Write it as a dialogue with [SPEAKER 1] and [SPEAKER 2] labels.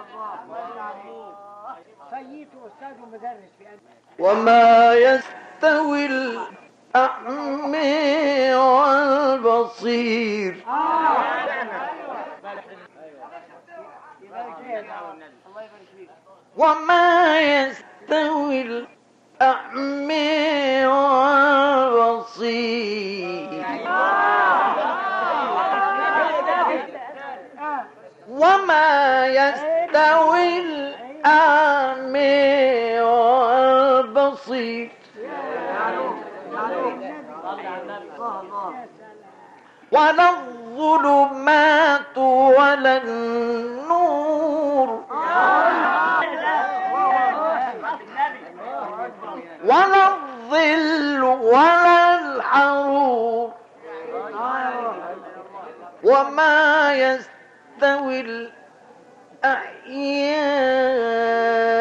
[SPEAKER 1] وما يستوي الأعمى والبصير وما يستوي الأعمى والبصير وما يستوي الأعمى والبصير ولا الظلمات ولا النور ولا الظل ولا الحرور وما يستوي الأحياء